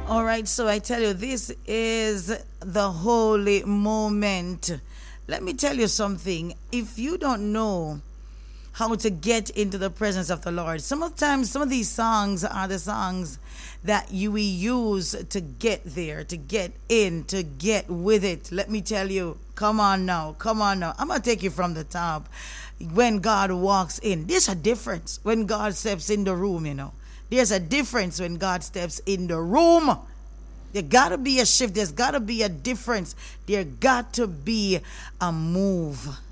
All right, so I tell you, this is the holy moment. Let me tell you something. If you don't know how to get into the presence of the Lord, sometimes some of these songs are the songs that you will use to get there, to get in, to get with it. Let me tell you, come on now, come on now. I'm going to take you from the top. When God walks in, there's a difference when God steps in the room, you know. There's a difference when God steps in the room. There got to be a shift. There's got to be a difference. There got to be a move.